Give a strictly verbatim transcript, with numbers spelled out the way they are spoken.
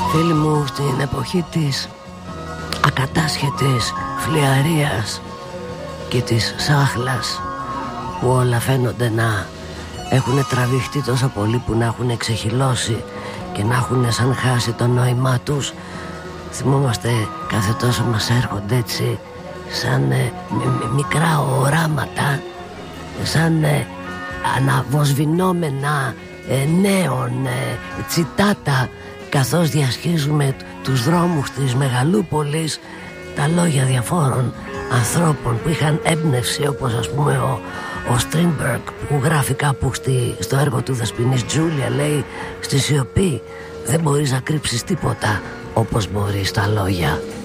Φίλοι μου, στην εποχή της ακατάσχετης φλιαρίας και της σάχλας, που όλα φαίνονται να έχουν τραβηχτεί τόσο πολύ που να έχουν ξεχυλώσει και να έχουν σαν χάσει το νόημά τους, θυμόμαστε κάθε τόσο μας έρχονται έτσι σαν ε, μικρά οράματα, σαν ε, αναβοσβηνόμενα ε, νέων ε, τσιτάτα, καθώς διασχίζουμε τους δρόμους της μεγαλούπολης, τα λόγια διαφόρων ανθρώπων που είχαν έμπνευση, όπως ας πούμε ο, ο Strindberg, που γράφει κάπου στη, στο έργο του Δεσποινής Τζούλια, λέει, στη σιωπή δεν μπορείς να κρύψεις τίποτα όπως μπορείς τα λόγια.